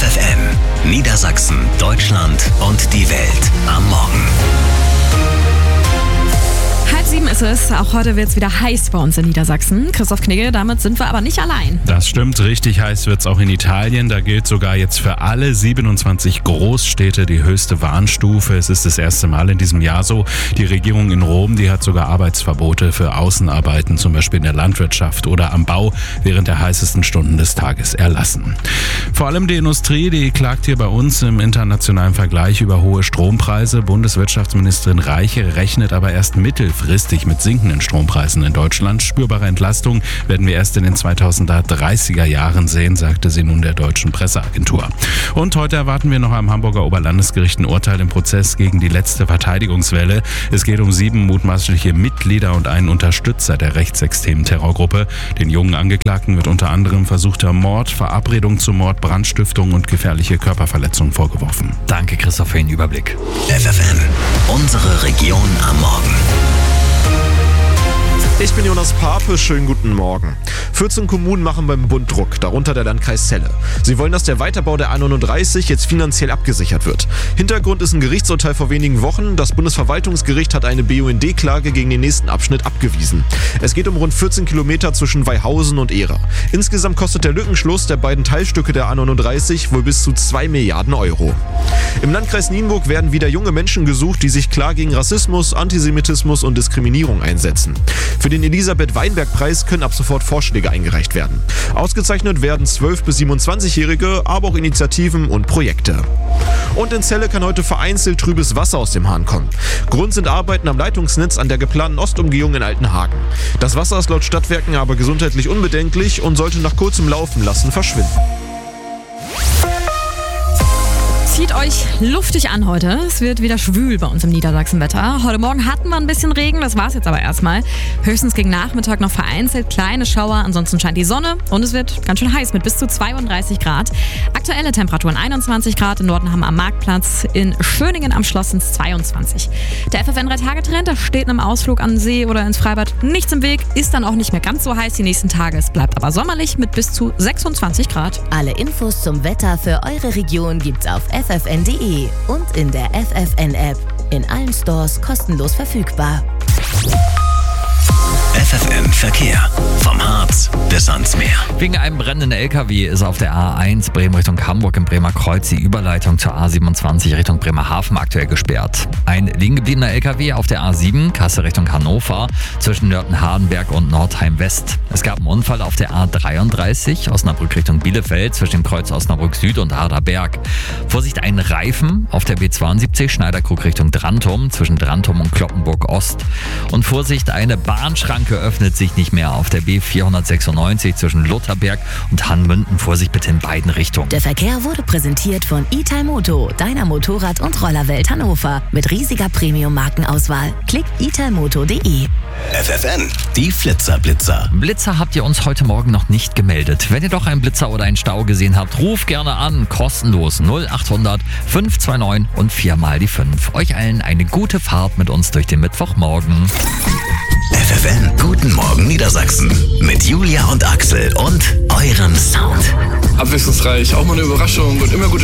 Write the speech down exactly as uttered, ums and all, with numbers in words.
F F N, Niedersachsen, Deutschland und die Welt am Morgen. Halb sieben ist es. Auch heute wird es wieder heiß bei uns in Niedersachsen. Christoph Knigge, damit sind wir aber nicht allein. Das stimmt, richtig heiß wird es auch in Italien. Da gilt sogar jetzt für alle siebenundzwanzig Großstädte die höchste Warnstufe. Es ist das erste Mal in diesem Jahr so. Die Regierung in Rom, die hat sogar Arbeitsverbote für Außenarbeiten, zum Beispiel in der Landwirtschaft oder am Bau, während der heißesten Stunden des Tages erlassen. Vor allem die Industrie, die klagt hier bei uns im internationalen Vergleich über hohe Strompreise. Bundeswirtschaftsministerin Reiche rechnet aber erst mittelfristig mit sinkenden Strompreisen in Deutschland. Spürbare Entlastung werden wir erst in den zweitausenddreißiger Jahren sehen, sagte sie nun der deutschen Presseagentur. Und heute erwarten wir noch am Hamburger Oberlandesgericht ein Urteil im Prozess gegen die letzte Verteidigungswelle. Es geht um sieben mutmaßliche Mitglieder und einen Unterstützer der rechtsextremen Terrorgruppe. Den jungen Angeklagten wird unter anderem versuchter Mord, Verabredung zum Mord, Brandstiftung und gefährliche Körperverletzung vorgeworfen. Danke, Christoph, für den Überblick. F F N, unsere Region am Morgen. Ich bin Jonas Pape, schönen guten Morgen. vierzehn Kommunen machen beim Bund Druck, darunter der Landkreis Celle. Sie wollen, dass der Weiterbau der A neununddreißig jetzt finanziell abgesichert wird. Hintergrund ist ein Gerichtsurteil vor wenigen Wochen. Das Bundesverwaltungsgericht hat eine B U N D-Klage gegen den nächsten Abschnitt abgewiesen. Es geht um rund vierzehn Kilometer zwischen Weihausen und Ehra. Insgesamt kostet der Lückenschluss der beiden Teilstücke der A neununddreißig wohl bis zu zwei Milliarden Euro. Im Landkreis Nienburg werden wieder junge Menschen gesucht, die sich klar gegen Rassismus, Antisemitismus und Diskriminierung einsetzen. Für den Elisabeth-Weinberg-Preis können ab sofort Vorschläge eingereicht werden. Ausgezeichnet werden zwölf- bis siebenundzwanzigjährige, aber auch Initiativen und Projekte. Und in Celle kann heute vereinzelt trübes Wasser aus dem Hahn kommen. Grund sind Arbeiten am Leitungsnetz an der geplanten Ostumgehung in Altenhagen. Das Wasser ist laut Stadtwerken aber gesundheitlich unbedenklich und sollte nach kurzem Laufen lassen verschwinden. Zieht euch luftig an heute. Es wird wieder schwül bei uns im Niedersachsenwetter. Heute Morgen hatten wir ein bisschen Regen, das war es jetzt aber erstmal. Höchstens gegen Nachmittag noch vereinzelt kleine Schauer, ansonsten scheint die Sonne und es wird ganz schön heiß mit bis zu zweiunddreißig Grad. Aktuelle Temperaturen einundzwanzig Grad, in Nordenham am Marktplatz, in Schöningen am Schloss sind es zweiundzwanzig. Der F F N drei Tage Trend, da steht einem Ausflug an den See oder ins Freibad nichts im Weg, ist dann auch nicht mehr ganz so heiß die nächsten Tage. Es bleibt aber sommerlich mit bis zu sechsundzwanzig Grad. Alle Infos zum Wetter für eure Region gibt's auf f f n punkt d e und in der F F N App. In allen Stores kostenlos verfügbar. F F N Verkehr. Vom Harz bis ans Meer. Wegen einem brennenden L K W ist auf der A eins Bremen Richtung Hamburg im Bremer Kreuz die Überleitung zur A siebenundzwanzig Richtung Bremerhaven aktuell gesperrt. Ein liegen gebliebener L K W auf der A sieben, Kassel Richtung Hannover, zwischen Nörten-Hardenberg und Nordheim West. Es gab einen Unfall auf der A dreiunddreißig, Osnabrück Richtung Bielefeld, zwischen dem Kreuz Osnabrück Süd und Harderberg. Vorsicht, ein Reifen auf der B zweiundsiebzig, Schneiderkrug Richtung Drantum, zwischen Drantum und Kloppenburg Ost. Und Vorsicht, eine Bahnschranke öffnet sich nicht mehr auf der B vierhundertsechsundneunzig zwischen Lutherberg und Hannmünden. Vorsicht bitte in beiden Richtungen. Der Verkehr wurde präsentiert von Italmoto, deiner Motorrad- und Rollerwelt Hannover. Mit riesiger Premium-Markenauswahl. Klick italmoto punkt de. F F N, die Flitzer-Blitzer. Blitzer habt ihr uns heute Morgen noch nicht gemeldet. Wenn ihr doch einen Blitzer oder einen Stau gesehen habt, ruft gerne an. Kostenlos null achthundert fünf zwei neun und viermal die fünf. Euch allen eine gute Fahrt mit uns durch den Mittwochmorgen. F F N, guten Morgen Niedersachsen. Mit Julia und Axel und eurem Sound. Abwechslungsreich, auch mal eine Überraschung und immer gute